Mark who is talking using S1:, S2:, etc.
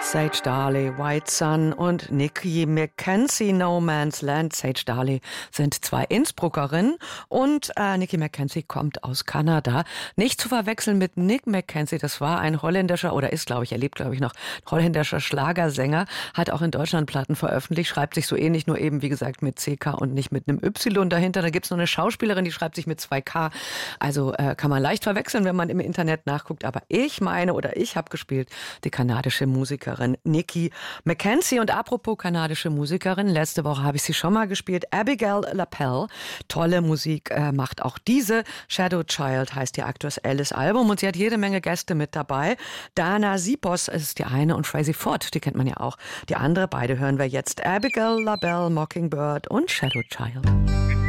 S1: Sage Darley, White Sun und Nikki Mackenzie, No Man's Land. Sage Darley sind zwei Innsbruckerinnen und Nikki Mackenzie kommt aus Kanada. Nicht zu verwechseln mit Nick Mackenzie, das war ein holländischer, oder ist, glaube ich, er lebt, glaube ich, noch, holländischer Schlagersänger, hat auch in Deutschland Platten veröffentlicht, schreibt sich so ähnlich, nur eben, wie gesagt, mit CK und nicht mit einem Y dahinter. Da gibt's noch eine Schauspielerin, die schreibt sich mit 2K. Also kann man leicht verwechseln, wenn man im Internet nachguckt. Aber ich habe gespielt, die kanadische Musikerin Nikki Mackenzie. Und apropos kanadische Musikerin, letzte Woche habe ich sie schon mal gespielt. Abigail LaPelle, tolle Musik macht auch diese. Shadow Child heißt ihr aktuelles Album und sie hat jede Menge Gäste mit dabei. Dana Sipos ist die eine und Tracy Ford, die kennt man ja auch. Die andere, beide hören wir jetzt. Abigail LaBelle, Mockingbird und Shadow Child.